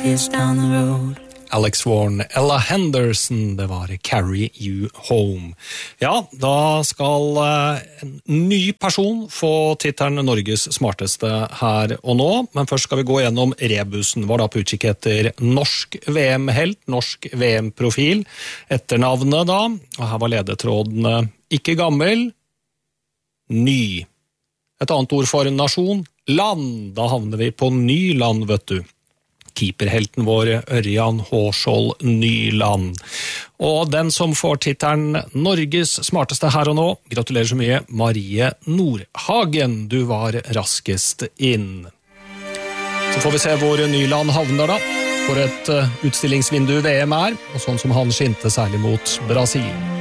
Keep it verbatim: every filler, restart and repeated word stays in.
years down the road. Alex Warren, Ella Henderson, det var Carry You Home. Ja, da skal en ny person få tittelen Norges smarteste her og nå, men først skal vi gå gjennom rebusen. Var da på utkikk etter norsk V M-helt, norsk V M-profil, etternavnet da, og her var ledetrådene ikke gammel, ny. Et annet ord for nasjon, land, da havner vi på Nyland, vet du. Keeperhelten vår, Ørjan Hårskjold Nyland. Og den som får tittelen Norges smarteste her og nå, gratulerer så mye, Marie Nordhagen. Du var raskest inn. Så får vi se hvor Nyland havner da, for et utstillingsvindu V M er, og sånn som han skinte særlig mot Brasil.